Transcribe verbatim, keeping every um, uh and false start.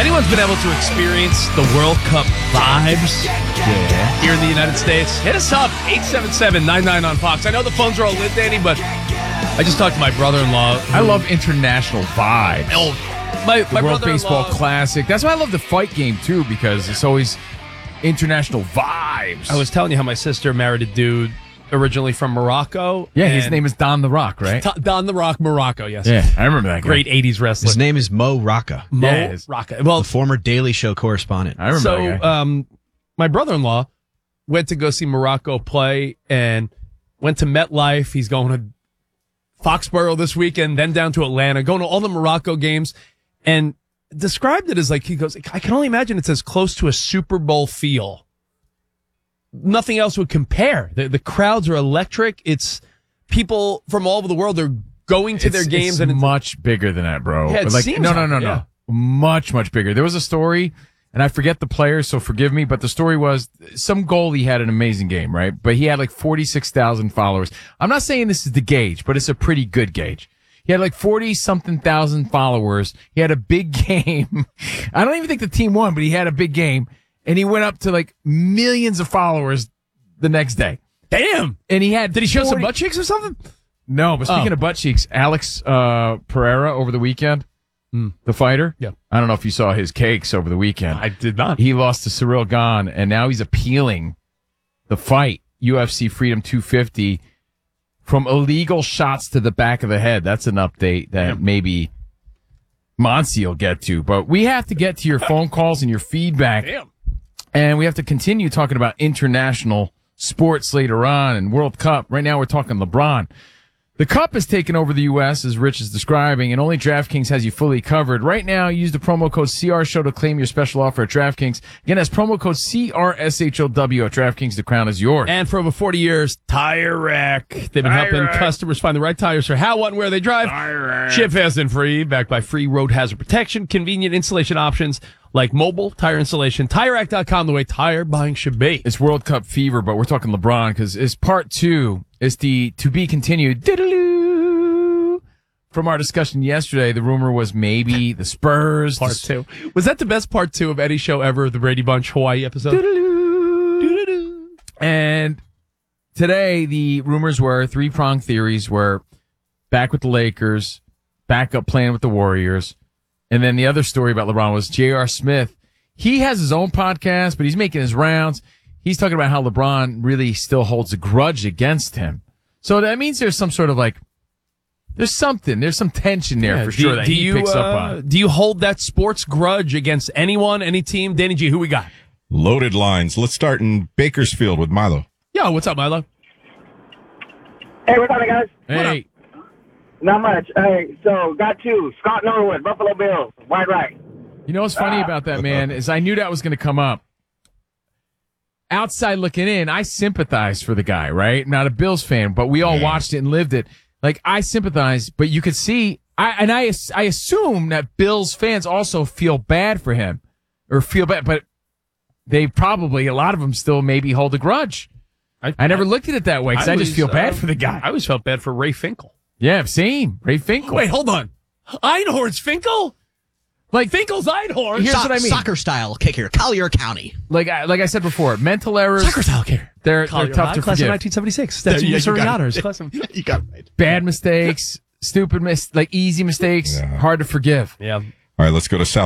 anyone's been able to experience the World Cup vibes Yeah. here in the United States, hit us up, eight seven seven, nine nine on Fox. I know the phones are all lit, Danny, but I just talked to my brother-in-law. I love international vibes. Oh, my, the my World brother-in-law. Baseball Classic. That's why I love the fight game, too, because it's always international vibes. I was telling you how my sister married a dude originally from Morocco. Yeah, his and- name is Don the Rock, right? Ta- Don the Rock, Morocco, yes. Yeah, I remember that guy. Great eighties wrestler. His name is Mo Rocca, Mo Yeah, it is. Rocca. Well, the former Daily Show correspondent. I remember so that guy. um, my brother-in-law went to go see Morocco play and went to MetLife. He's going to Foxborough this weekend, then down to Atlanta, going to all the Morocco games, and described it as like, he goes, I can only imagine it's as close to a Super Bowl feel. Nothing else would compare. The, the crowds are electric. It's people from all over the world are going to It's- their games. It's and it's, much bigger than that, bro. Yeah, it like, seems no, no, no, like it, no. yeah. Much, much bigger. There was a story, and I forget the players, so forgive me, but the story was some goalie had an amazing game, right? But he had like forty-six thousand followers. I'm not saying this is the gauge, but it's a pretty good gauge. He had like forty-something thousand followers. He had a big game. I don't even think the team won, but he had a big game, and he went up to like millions of followers the next day. damn. And he had Did he show some forty butt cheeks or something? No, but speaking Oh. of butt cheeks, Alex uh, Pereira over the weekend, the fighter. Yeah. I don't know if you saw his cakes over the weekend. I did not. He lost to Cyril Gahn, and now he's appealing the fight, U F C Freedom two fifty, from illegal shots to the back of the head. That's an update that Yeah. maybe Monsi will get to. But we have to get to your phone calls and your feedback. Damn. And we have to continue talking about international sports later on and World Cup. Right now we're talking LeBron. The Cup has taken over the U S, as Rich is describing, and only DraftKings has you fully covered. Right now, use the promo code C R Show to claim your special offer at DraftKings. Again, that's promo code C R S H O W at DraftKings. The crown is yours. And for over forty years, Tire Rack. They've been Tire helping Rack. customers find the right tires for how, what, and where they drive. Ship fast and free, backed by free road hazard protection, convenient installation options like mobile tire installation. Tire Rack dot com, the way tire buying should be. It's World Cup fever, but we're talking LeBron because it's part two. It's the to be continued. Diddle-oo. From our discussion yesterday, the rumor was maybe the Spurs. Part two. Was that the best part two of any show ever, the Brady Bunch Hawaii episode? Diddle-oo. And today, the rumors were three-pronged theories were back with the Lakers, back up playing with the Warriors. And then the other story about LeBron was J R. Smith. He has his own podcast, but he's making his rounds. He's talking about how LeBron really still holds a grudge against him. So that means there's some sort of like, there's something, there's some tension there Yeah, for do- sure that do he you, picks up uh, on. Do you hold that sports grudge against anyone, any team? Danny G, who we got? Loaded lines. Let's start in Bakersfield with Milo. Yo, what's up, Milo? Hey, what's up, guys? Hey, Not much. Hey, so got two. Scott Norwood, Buffalo Bills, wide right. you know what's funny about that, man, is I knew that was going to come up. Outside looking in, I sympathize for the guy, right? Not a Bills fan, but we all watched it and lived it. Like, I sympathize, but you could see, I and I, I assume that Bills fans also feel bad for him, or feel bad, but they probably, a lot of them still maybe hold a grudge. I, I never looked at it that way, because I, just was, feel bad uh, for the guy. I always felt bad for Ray Finkel. Yeah, same. Ray Finkel. Wait, hold on. Einhorn's Finkel? like, Finkel's Einhorn. Here's So- what I mean. Soccer style kicker, Collier County. like I, like I said before, mental errors, Soccer style kicker. they're, Collier they're tough High, to class forgive. of nineteen seventy-six. That's Yeah, you Missouri got it. honors. Class of- You got it right. Bad mistakes, stupid mis, like easy mistakes, Yeah. hard to forgive. Yeah. All right, let's go to South